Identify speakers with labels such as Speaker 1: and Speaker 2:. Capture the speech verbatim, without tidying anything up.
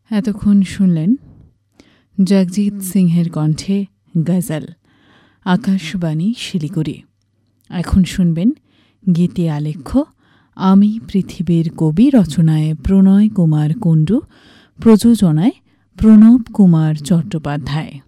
Speaker 1: এতক্ষণ শুনলেন জগজিৎ সিংহের কণ্ঠে গজল, আকাশবাণী শিলিগুড়ি। এখন শুনবেন গীতি আলেখ্য আমি পৃথিবীর কবি, রচনায় প্রণয় কুমার কুণ্ডু, প্রযোজনায় প্রণব কুমার চট্টোপাধ্যায়।